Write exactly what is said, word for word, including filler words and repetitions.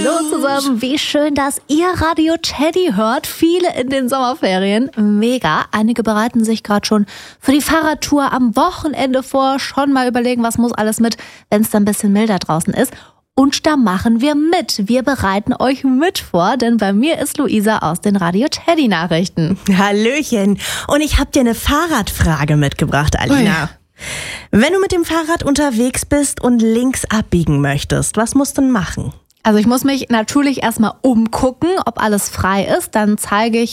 Hallo zusammen, wie schön, dass ihr Radio Teddy hört. Viele in den Sommerferien, mega. Einige bereiten sich gerade schon für die Fahrradtour am Wochenende vor. Schon mal überlegen, was muss alles mit, wenn es dann ein bisschen milder draußen ist. Und da machen wir mit. Wir bereiten euch mit vor, denn bei mir ist Luisa aus den Radio Teddy Nachrichten. Hallöchen. Und ich habe dir eine Fahrradfrage mitgebracht, Alina. Ui. Wenn du mit dem Fahrrad unterwegs bist und links abbiegen möchtest, was musst du denn machen? Also ich muss mich natürlich erstmal umgucken, ob alles frei ist. Dann zeige ich